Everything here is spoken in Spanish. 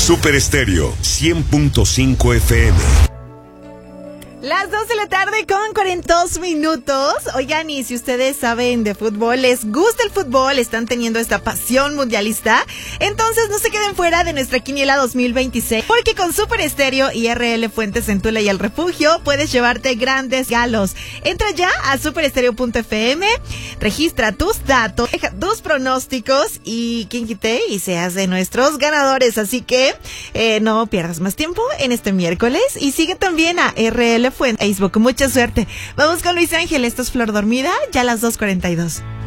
Super Estéreo 100.5 FM. Las 2 de la tarde con 42 minutos. Oigan, y si ustedes saben de fútbol, les gusta el fútbol, están teniendo esta pasión mundialista, entonces no se queden fuera de nuestra quiniela 2026, porque con Super Estéreo y RL Fuentes en Tula y El Refugio puedes llevarte grandes regalos. Entra ya a superestereo.fm, registra tus datos, deja tus pronósticos y quien quite y seas de nuestros ganadores. Así que no pierdas más tiempo en este miércoles y sigue también a RL Fuentes en Facebook. Mucha suerte. Vamos con Luis Ángel, esto es Flor Dormida, ya a las 2:42.